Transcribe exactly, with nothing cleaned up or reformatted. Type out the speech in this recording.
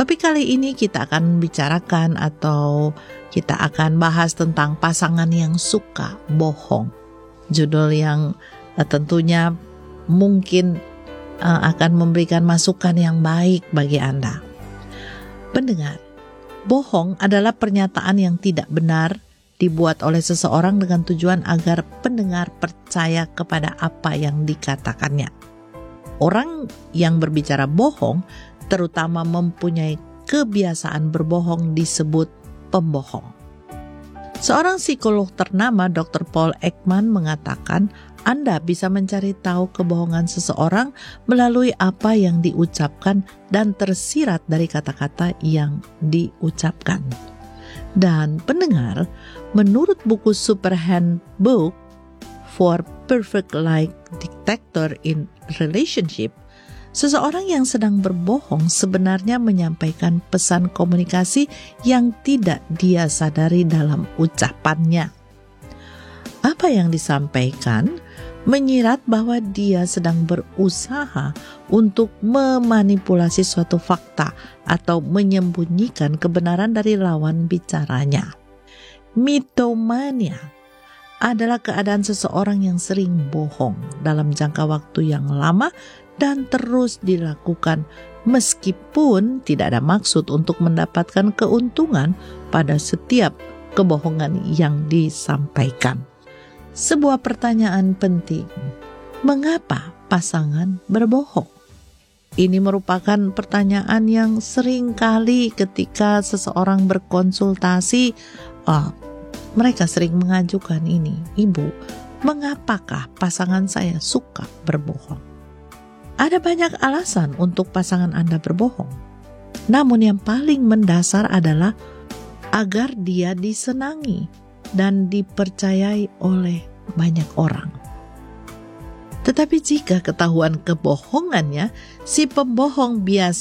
Topik kali ini kita akan bicarakan atau kita akan bahas tentang pasangan yang suka bohong. Judul yang uh, tentunya mungkin uh, akan memberikan masukan yang baik bagi Anda. Pendengar, bohong adalah pernyataan yang tidak benar dibuat oleh seseorang dengan tujuan agar pendengar percaya kepada apa yang dikatakannya. Orang yang berbicara bohong terutama mempunyai kebiasaan berbohong disebut pembohong. Seorang psikolog ternama doktor Paul Ekman mengatakan, Anda bisa mencari tahu kebohongan seseorang melalui apa yang diucapkan dan tersirat dari kata-kata yang diucapkan. Dan pendengar, menurut buku Super Handbook for Perfect Lie Detector in Relationship, seseorang yang sedang berbohong sebenarnya menyampaikan pesan komunikasi yang tidak dia sadari dalam ucapannya. Apa yang disampaikan menyirat bahwa dia sedang berusaha untuk memanipulasi suatu fakta atau menyembunyikan kebenaran dari lawan bicaranya. Mitomania adalah keadaan seseorang yang sering bohong dalam jangka waktu yang lama dan terus dilakukan meskipun tidak ada maksud untuk mendapatkan keuntungan pada setiap kebohongan yang disampaikan. Sebuah pertanyaan penting, mengapa pasangan berbohong? Ini merupakan pertanyaan yang sering kali ketika seseorang berkonsultasi, oh, mereka sering mengajukan ini, Ibu, mengapakah pasangan saya suka berbohong? Ada banyak alasan untuk pasangan Anda berbohong. Namun yang paling mendasar adalah agar dia disenangi dan dipercayai oleh banyak orang. Tetapi jika ketahuan kebohongannya, si pembohong biasa